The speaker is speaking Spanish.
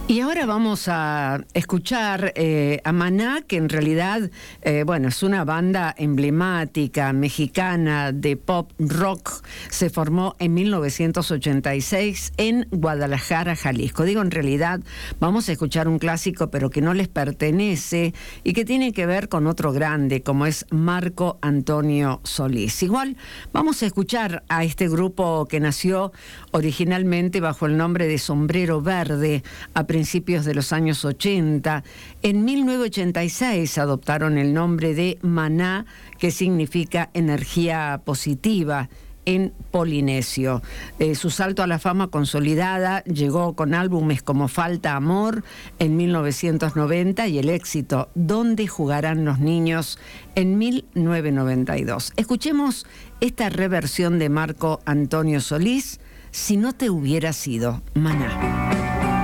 Y ahora vamos a escuchar a Maná, que en realidad, es una banda emblemática mexicana de pop rock. Se formó en 1986 en Guadalajara, Jalisco. Digo, en realidad, vamos a escuchar un clásico, pero que no les pertenece y que tiene que ver con otro grande, como es Marco Antonio Solís. Igual, vamos a escuchar a este grupo que nació originalmente bajo el nombre de Sombrero Verde a principios de los años 80. En 1986 adoptaron el nombre de Maná, que significa energía positiva en polinesio. Su salto a la fama consolidada llegó con álbumes como Falta Amor en 1990 y el éxito ¿Dónde jugarán los niños? En 1992. Escuchemos esta reversión de Marco Antonio Solís, Si no te hubiera sido Maná.